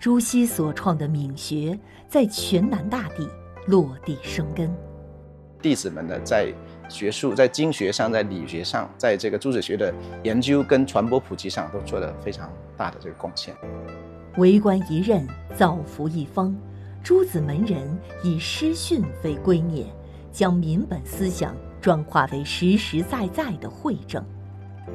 朱熹所创的闽学在全南大地落地生根。 弟子们呢，在学术、在经学上、在理学上，在这个诸子学的研究跟传播普及上，都做了非常大的这个贡献。 为官一任，造福一方，诸子门人以师训为圭臬，将民本思想转化为实实在在的惠政。